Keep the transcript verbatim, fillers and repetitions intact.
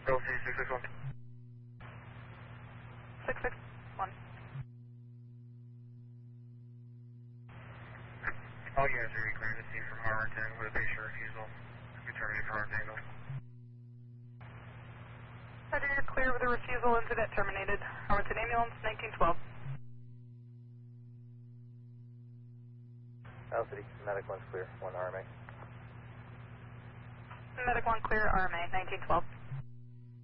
L C six six one. six six one. All units are clear to see from Harrington with a patient refusal. We terminate for Harrington Angle. Roger, you're clear with a refusal, incident terminated. Harrington Ambulance, nineteen twelve. L City, medic one's clear, one R M A. Medic one clear, R M A, nineteen twelve.